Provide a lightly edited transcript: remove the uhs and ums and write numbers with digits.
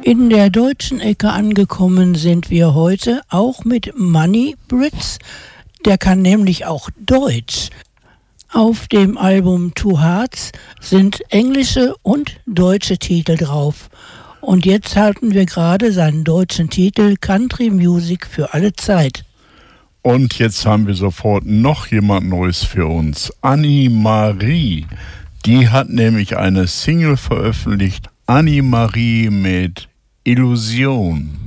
In der deutschen Ecke angekommen sind wir heute auch mit Money Brits. Der kann nämlich auch Deutsch. Auf dem Album Two Hearts sind englische und deutsche Titel drauf. Und jetzt halten wir gerade seinen deutschen Titel Country Music für alle Zeit. Und jetzt haben wir sofort noch jemand Neues für uns. Annie-Marie. Die hat nämlich eine Single veröffentlicht. Annie-Marie mit Illusion.